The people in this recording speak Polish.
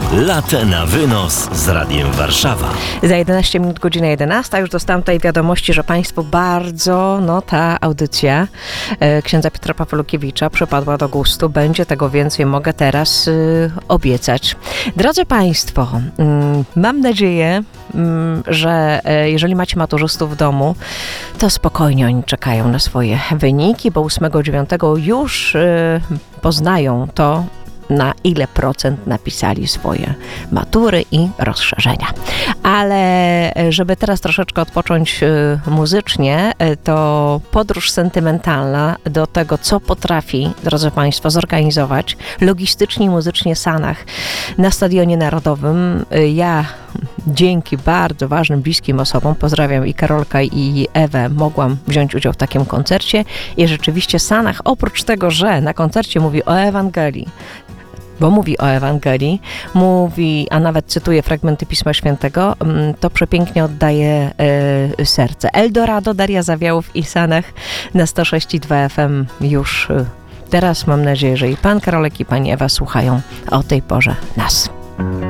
Latę na wynos z Radiem Warszawa. Za 11 minut, godzina 11. Już dostałam tutaj wiadomości, że Państwu bardzo, ta audycja księdza Piotra Pawlukiewicza przypadła do gustu. Będzie tego więcej, mogę teraz obiecać. Drodzy Państwo, mam nadzieję, że jeżeli macie maturzystów w domu, to spokojnie oni czekają na swoje wyniki, bo 8-9 już poznają to, na ile procent napisali swoje matury i rozszerzenia. Ale żeby teraz troszeczkę odpocząć muzycznie, to podróż sentymentalna do tego, co potrafi, drodzy Państwo, zorganizować logistycznie i muzycznie Sanach na Stadionie Narodowym. Ja dzięki bardzo ważnym, bliskim osobom, pozdrawiam i Karolka, i Ewę, mogłam wziąć udział w takim koncercie i rzeczywiście Sanach, oprócz tego, że na koncercie mówi o Ewangelii, bo mówi o Ewangelii, mówi, a nawet cytuje fragmenty Pisma Świętego, to przepięknie oddaje serce. Eldorado, Daria Zawiałów i Sanach na 106,2 FM już teraz. Mam nadzieję, że i pan Karolek, i pani Ewa słuchają o tej porze nas.